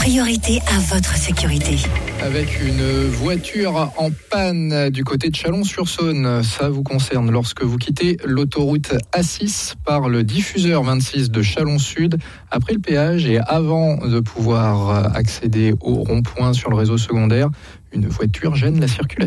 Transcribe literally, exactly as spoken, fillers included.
priorité à votre sécurité. Avec une voiture en panne du côté de Chalon-sur-Saône, ça vous concerne lorsque vous quittez l'autoroute A six par le diffuseur vingt-six de Chalon-Sud, après le péage et avant de pouvoir accéder au rond-point sur le réseau secondaire, une voiture gêne la circulation.